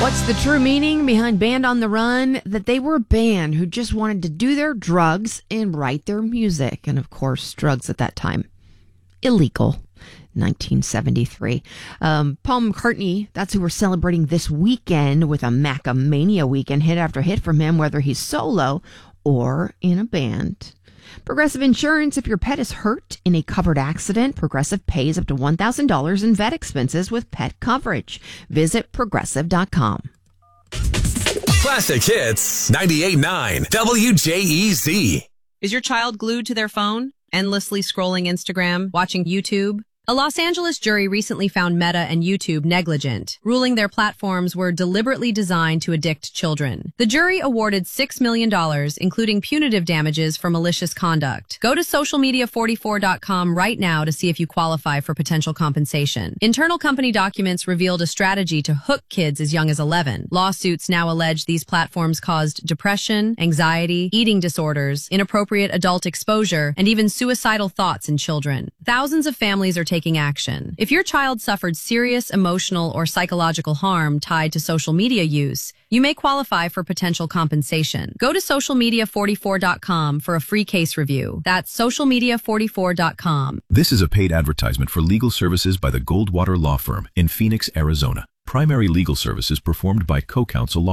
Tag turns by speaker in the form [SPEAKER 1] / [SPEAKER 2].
[SPEAKER 1] What's the true meaning behind Band on the Run? That they were a band who just wanted to do their drugs and write their music. And of course, drugs at that time, illegal. 1973. Paul McCartney, that's who we're celebrating this weekend with a Macamania weekend, hit after hit from him, whether he's solo or in a band. Progressive Insurance, if your pet is hurt in a covered accident, Progressive pays up to $1,000 in vet expenses with pet coverage. Visit Progressive.com.
[SPEAKER 2] Classic Hits 98.9 WJEZ.
[SPEAKER 3] Is your child glued to their phone, endlessly scrolling Instagram, watching YouTube? A Los Angeles jury recently found Meta and YouTube negligent, ruling their platforms were deliberately designed to addict children. The jury awarded $6 million, including punitive damages for malicious conduct. Go to socialmedia44.com right now to see if you qualify for potential compensation. Internal company documents revealed a strategy to hook kids as young as 11. Lawsuits now allege these platforms caused depression, anxiety, eating disorders, inappropriate adult exposure, and even suicidal thoughts in children. Thousands of families are taking action. If your child suffered serious emotional or psychological harm tied to social media use, you may qualify for potential compensation. Go to socialmedia44.com for a free case review. That's socialmedia44.com.
[SPEAKER 4] This is a paid advertisement for legal services by the Goldwater Law Firm in Phoenix, Arizona. Primary legal services performed by co-counsel law